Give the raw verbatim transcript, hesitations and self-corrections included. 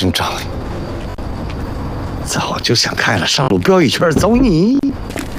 姓张，早就想开了，上路飙一圈走你。